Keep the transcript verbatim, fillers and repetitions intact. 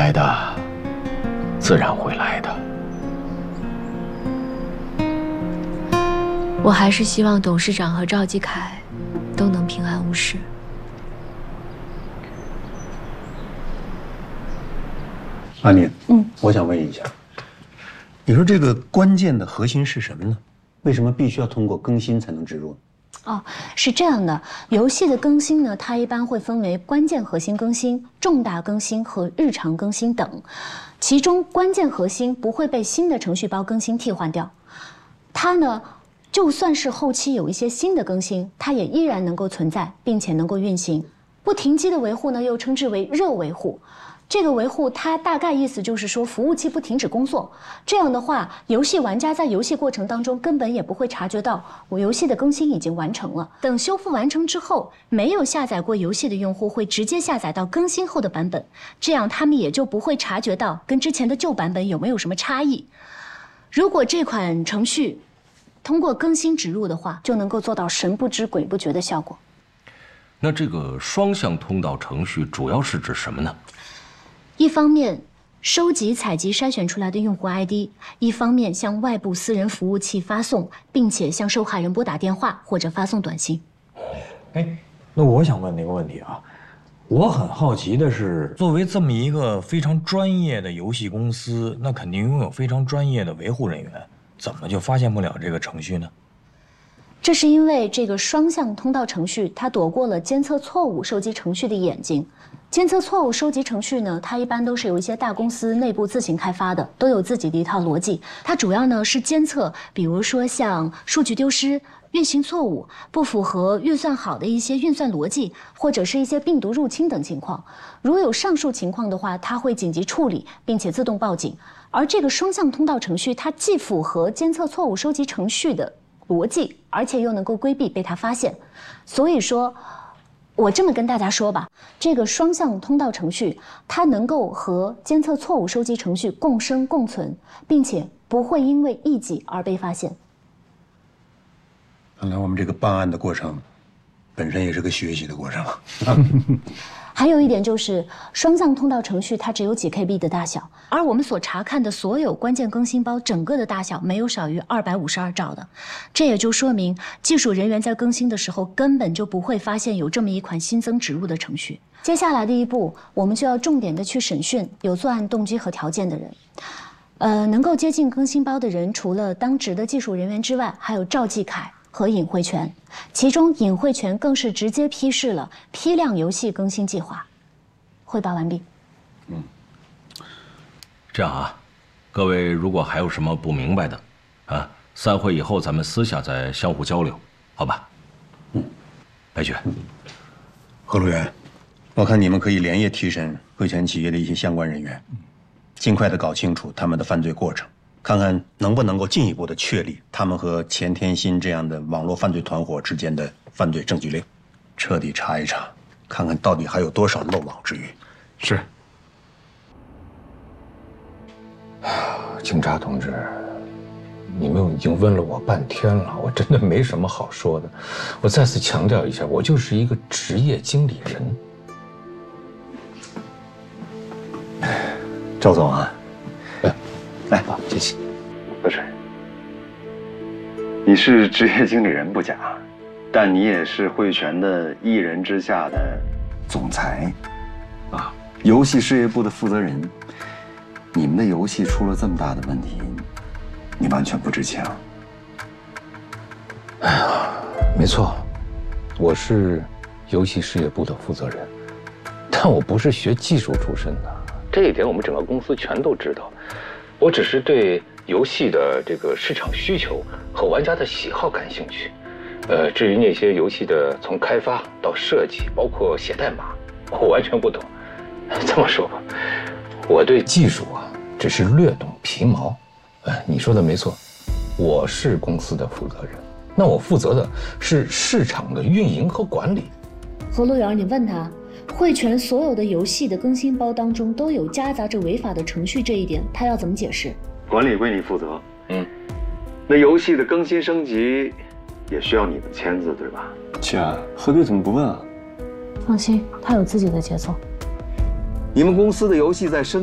该的，自然会来的。 我还是希望董事长和赵继凯都能平安无事。 阿宁， 嗯， 我想问一下，你说这个关键的核心是什么呢？为什么必须要通过更新才能植入？ 哦，是这样的，游戏的更新呢，它一般会分为关键核心更新、重大更新和日常更新等。其中关键核心不会被新的程序包更新替换掉，它呢，就算是后期有一些新的更新，它也依然能够存在，并且能够运行。不停机的维护呢，又称之为热维护。这个维护它大概意思就是说，服务器不停止工作。这样的话，游戏玩家在游戏过程当中根本也不会察觉到我游戏的更新已经完成了。等修复完成之后，没有下载过游戏的用户会直接下载到更新后的版本，这样他们也就不会察觉到跟之前的旧版本有没有什么差异。如果这款程序通过更新植入的话，就能够做到神不知鬼不觉的效果。 那这个双向通道程序主要是指什么呢？ 一方面收集、采集、筛选出来的用户 I D， 一方面向外部私人服务器发送，并且向受害人拨打电话或者发送短信。 哎，那我想问你个问题啊，我很好奇的是，作为这么一个非常专业的游戏公司，那肯定拥有非常专业的维护人员，怎么就发现不了这个程序呢？ 这是因为这个双向通道程序，它躲过了监测错误收集程序的眼睛。监测错误收集程序呢，它一般都是由一些大公司内部自行开发的，都有自己的一套逻辑。它主要呢是监测，比如说像数据丢失、运行错误、不符合运算好的一些运算逻辑，或者是一些病毒入侵等情况。如有上述情况的话，它会紧急处理，并且自动报警。而这个双向通道程序，它既符合监测错误收集程序的逻辑，而且又能够规避被它发现。所以说，我这么跟大家说吧，这个双向通道程序，它能够和监测错误收集程序共生共存，并且不会因为异己而被发现。 看来我们这个办案的过程，本身也是个学习的过程。 还有一点就是，双向通道程序它只有几 K B 的大小，而我们所查看的所有关键更新包整个的大小没有少于二百五十二兆的，这也就说明技术人员在更新的时候根本就不会发现有这么一款新增植入的程序。接下来的一步，我们就要重点的去审讯有作案动机和条件的人。呃，能够接近更新包的人，除了当值的技术人员之外，还有赵继凯和尹慧泉，其中尹慧泉更是直接批示了批量游戏更新计划。汇报完毕。 嗯，这样啊，各位如果还有什么不明白的，啊，散会以后咱们私下再相互交流，好吧？嗯，白雪， 何路员，我看你们可以连夜提审汇泉企业的一些相关人员，尽快的搞清楚他们的犯罪过程。看看能不能够进一步的确立他们和钱天新这样的网络犯罪团伙之间的犯罪证据链，彻底查一查，看看到底还有多少漏网之鱼。 是。警察同志，你们已经问了我半天了，我真的没什么好说的。我再次强调一下，我就是一个职业经理人。 赵总啊。 来，好，谢谢。 不是，你是职业经理人不假，但你也是汇泉的一人之下的总裁，啊，游戏事业部的负责人。你们的游戏出了这么大的问题，你完全不知情。 哎呀，没错，我是游戏事业部的负责人，但我不是学技术出身的，这一点我们整个公司全都知道。我只是对游戏的这个市场需求和玩家的喜好感兴趣，呃，至于那些游戏的从开发到设计，包括写代码，我完全不懂。这么说吧，我对技术啊只是略懂皮毛。哎，你说的没错，我是公司的负责人，那我负责的是市场的运营和管理。 何路远，你问他。汇泉所有的游戏的更新包当中都有夹杂着违法的程序，这一点他要怎么解释？ 管理归你负责， 嗯， 那游戏的更新升级也需要你的签字，对吧？ 姐，何队怎么不问啊？ 放心，他有自己的节奏。 你们公司的游戏在升